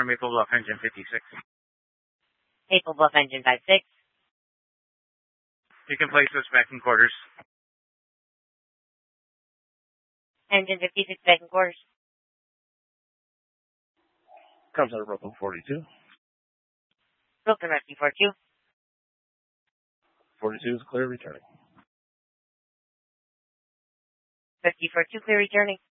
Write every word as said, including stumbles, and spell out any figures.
Maple Bluff Engine fifty-six. Maple Bluff Engine five six. You can place this back in quarters. Engine fifty-six back in quarters. Comes out of Brooklyn forty-two. Brooklyn Rescue forty-two. forty-two is clear returning. Rescue forty-two clear returning.